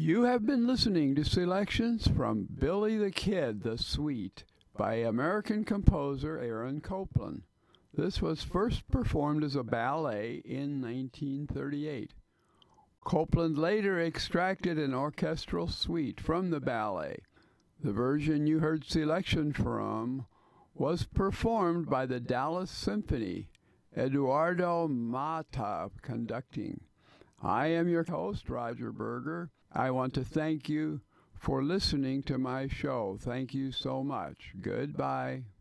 You have been listening to selections from Billy the Kid, the Sweet by American composer Aaron Copland. This was first performed as a ballet in 1938. Copland later extracted an orchestral suite from the ballet. The version you heard selection from was performed by the Dallas Symphony, Eduardo Mata conducting. I am your host, Roger Berger. I want to thank you for listening to my show. Thank you so much. Goodbye.